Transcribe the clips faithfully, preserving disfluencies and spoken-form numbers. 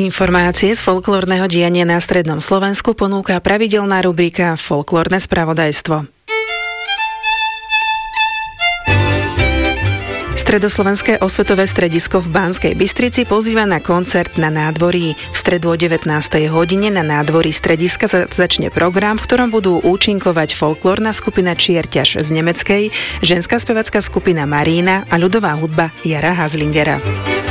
Informácie z folklórneho diania na strednom Slovensku ponúka pravidelná rubrika Folklórne spravodajstvo. Stredoslovenské osvetové stredisko v Banskej Bystrici pozýva na koncert na nádvorí. V stredu o devätnástej hodine na nádvorí strediska začne program, v ktorom budú účinkovať folklórna skupina Čierťaš z nemeckej, ženská spevacká skupina Marína a ľudová hudba Jara Hazlingera.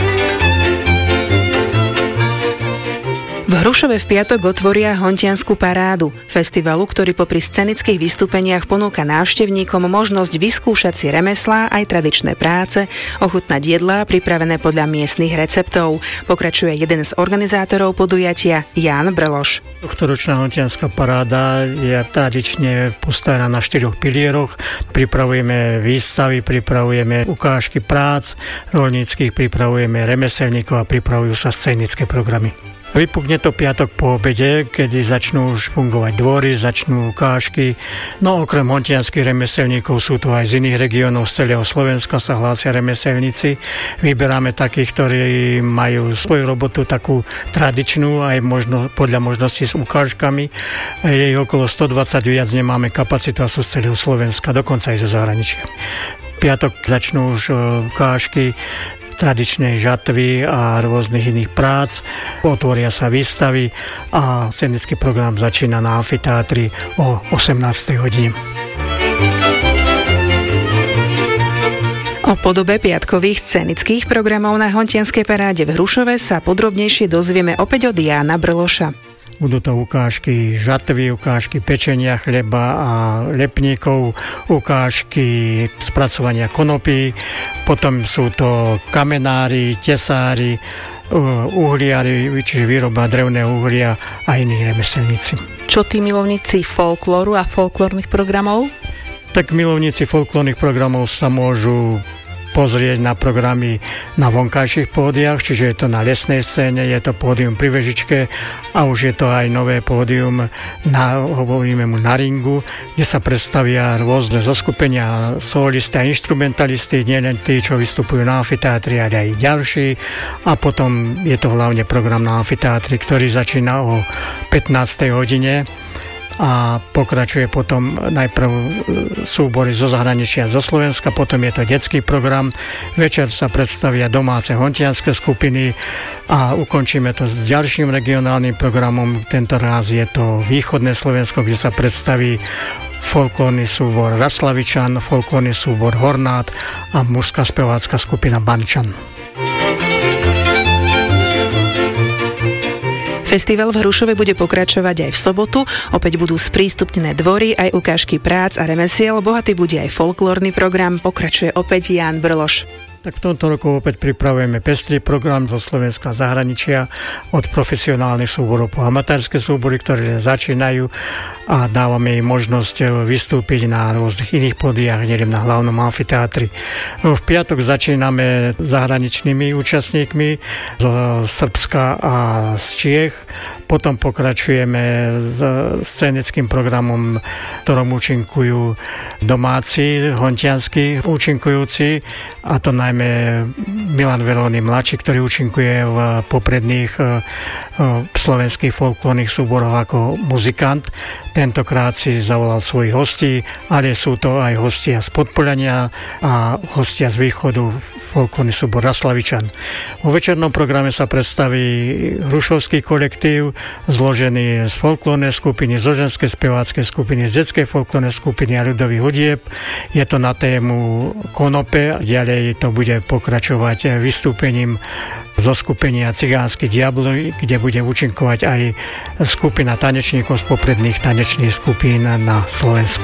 V Hrušove v piatok otvoria Hontiansku parádu, festivalu, ktorý popri scenických vystúpeniach ponúka návštevníkom možnosť vyskúšať si remeslá aj tradičné práce, ochutnať jedlá pripravené podľa miestnych receptov. Pokračuje jeden z organizátorov podujatia, Ján Brloš. Tohtoročná Hontianská paráda je tradične postavená na štyroch pilieroch. Pripravujeme výstavy, pripravujeme ukážky prác roľníckych, pripravujeme remeselníkov a pripravujú sa scenické programy. Vypukne to piatok po obede, kedy začnú už fungovať dvory, začnú ukážky. No okrem hontianskych remeselníkov sú to aj z iných regiónov, z celého Slovenska sa hlásia remeselníci. Vyberáme takých, ktorí majú svoju robotu takú tradičnú, aj možno, podľa možností s ukážkami. Je ich okolo stodvadsať, viac nemáme kapacitu a sú z celého Slovenska, dokonca aj zo zahraničia. Piatok začnú už ukážky tradičnej žatvy a rôznych iných prác. Otvoria sa výstavy a scenický program začína na amfiteátri o osemnástej hodine. O podobe piatkových scenických programov na Hontianskej paráde v Hrušove sa podrobnejšie dozvieme opäť od Jána Brloša. Budú to ukážky žatvy, ukážky pečenia chleba a lepníkov, ukážky spracovania konopí, potom sú to kamenári, tesári, uhliari, čiže výroba drevného uhlia a iní remeselníci. Čo tí milovníci folklóru a folklórnych programov? Tak milovníci folklórnych programov sa môžu pozrieť na programy na vonkajších pódiach, čiže je to na lesnej scéne, je to pódium pri Vežičke a už je to aj nové pódium na, hovoríme mu na ringu, kde sa predstavia rôzne zoskupenia, solisti a instrumentalisti, nielen tí, čo vystupujú na amfiteátri, ale aj ďalší. A potom je to hlavne program na amfiteátri, ktorý začína o pätnástej hodine a pokračuje potom najprv súbory zo zahraničia, zo Slovenska, potom je to detský program. Večer sa predstavia domáce hontianske skupiny a ukončíme to s ďalším regionálnym programom. Tento raz je to východné Slovensko, kde sa predstaví folklórny súbor Raslavičan, folklórny súbor Hornát a mužská spevácka skupina Bančan. Festival v Hrušove bude pokračovať aj v sobotu. Opäť budú sprístupnené dvory, aj ukážky prác a remesiel. Bohatý bude aj folklórny program. Pokračuje opäť Ján Brloš. Tak v tomto roku opäť pripravujeme pestrý program zo Slovenska a zahraničia, od profesionálnych súborov po amatérske súbory, ktoré začínajú a dávame im možnosť vystúpiť na rôznych iných pódiách, nielen na hlavnom amfiteátri. V piatok začíname zahraničnými účastníkmi zo Srbska a z Čiech. Potom pokračujeme s scenickým programom, ktorom účinkujú domáci, hontianskí účinkujúci, a to najmä Milan Veróny mladší, ktorý účinkuje v popredných slovenských folklórnych súboroch ako muzikant. Tentokrát si zavolal svojich hostí, ale sú to aj hostia z Podpoľania a hostia z východu, folklórny súbor Raslavičan. Vo večernom programe sa predstaví hrušovský kolektív, zložený z folklórnej skupiny, zo ženskej speváckej skupiny, z detskej folklórnej skupiny a ľudových hudieb. Je to na tému konope, ďalej to bude pokračovať vystúpením zo skupenia Cigánsky diabli, kde bude účinkovať aj skupina tanečníkov z popredných tanečných skupín na Slovensku.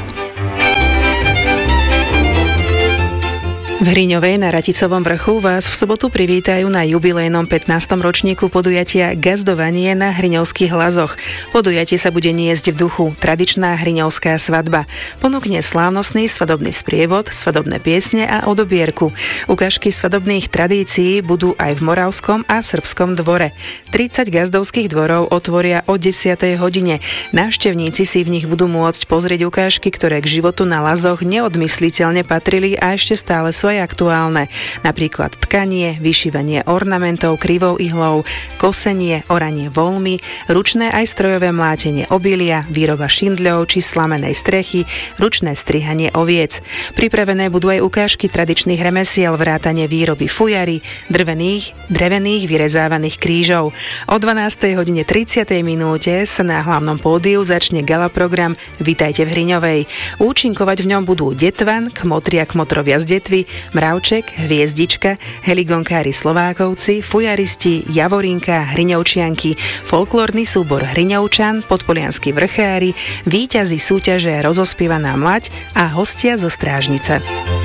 V Hriňovej na Raticovom vrchu vás v sobotu privítajú na jubilejnom pätnástom ročníku podujatia Gazdovanie na Hriňovských Lazoch. Podujatie sa bude niesť v duchu tradičná hriňovská svadba. Ponúkne slávnostný svadobný sprievod, svadobné piesne a odobierku. Ukážky svadobných tradícií budú aj v Moravskom a Srbskom dvore. tridsať gazdovských dvorov otvoria o desiatej hodine. Návštevníci si v nich budú môcť pozrieť ukážky, ktoré k životu na Lazoch neodmysliteľne patrili a ešte stále sú sú aj aktuálne. Napríklad tkanie, vyšívanie ornamentov krivou ihlou, kosenie, oranie voľmi, ručné aj strojové mlátenie obilia, výroba šindľov či slamenej strechy, ručné strihanie oviec. Pripravené budú aj ukážky tradičných remesiel, vrátane výroby fujary, drvených, drevených vyrezávaných krížov. O dvanástej hodine tridsiatej minúte sa na hlavnom pódiu začne gala program Vitajte v Hriňovej. Účinkovať v ňom budú Detvan, Kmotria Kmotrovia z Detvy, Mravček, Hviezdička, Heligonkári Slovákovci, fujaristi, Javorinka, Hriňovčianky, folklórny súbor Hriňovčan, podpolianskí vrchári, víťazi súťaže Rozospievaná mlať a hostia zo Strážnice.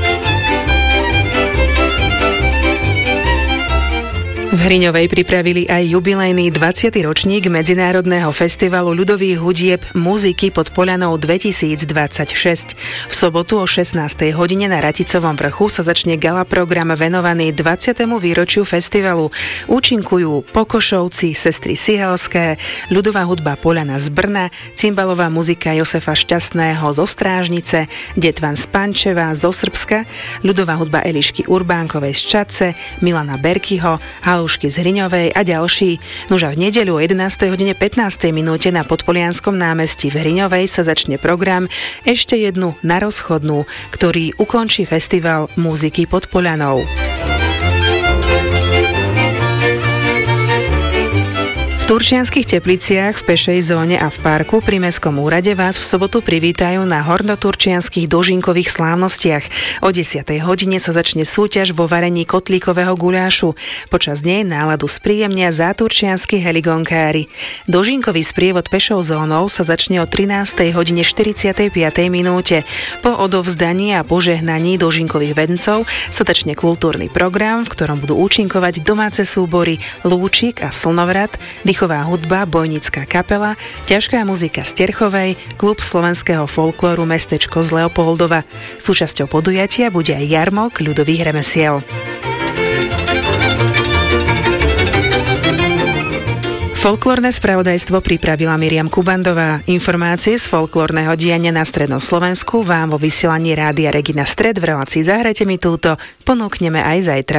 V Hriňovej pripravili aj jubilejný dvadsiaty ročník Medzinárodného festivalu ľudových hudieb Muziky pod Poľanou dvetisícdvadsaťšesť. V sobotu o šestnástej hodine na Raticovom vrchu sa začne gala program venovaný dvadsiatemu výročiu festivalu. Účinkujú Pokošovci, sestry Sihelské, ľudová hudba Poľana z Brna, cymbalová muzika Josefa Šťastného zo Strážnice, Detvan z Pančeva zo Srbska, ľudová hudba Elišky Urbánkovej z Čadce, Milana Berkyho, Halušky z Hriňovej a ďalší. Nuž a v nedeľu o jedenástej hodine pätnástej minúte na Podpolianskom námestí v Hriňovej sa začne program Ešte jednu na rozchodnú, ktorý ukončí festival muziky pod Poľanou. V Turčianskych Tepliciach, v pešej zóne a v parku pri Mestskom úrade vás v sobotu privítajú na hornoturčianskych dožinkových slávnostiach. O desiatej hodine sa začne súťaž vo varení kotlíkového guľášu. Počas nej náladu spríjemnia záturčianski heligonkári. Dožinkový sprievod pešou zónou sa začne o trinástej hodine štyridsiatej piatej minúte. Po odovzdaní a požehnaní dožinkových vencov sa začne kultúrny program, v ktorom budú účinkovať domáce súbory Lúčik a Slnovrat, dýchová hudba, bojnická kapela, ťažká muzika z Terchovej, klub slovenského folklóru Mestečko z Leopoldova. Súčasťou podujatia bude aj jarmok ľudových remesiel. Folklórne spravodajstvo pripravila Miriam Kubandová. Informácie z folklórneho diania na strednom Slovensku vám vo vysielaní Rádia Regina Stred v relácii Zahrajte mi túto ponúkneme aj zajtra.